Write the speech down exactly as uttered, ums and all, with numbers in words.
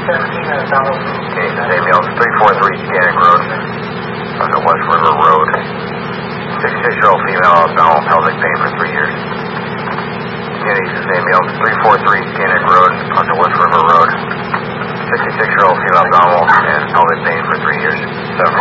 Case is Amy Elks, three four three Scannick Road, on the West River Road. sixty-six-year-old female, abdominal pelvic pain for three years. Case is Amy Elks, three four three Scannick Road, on the West River Road. sixty-six-year-old female, abdominal and pelvic pain for three years. seven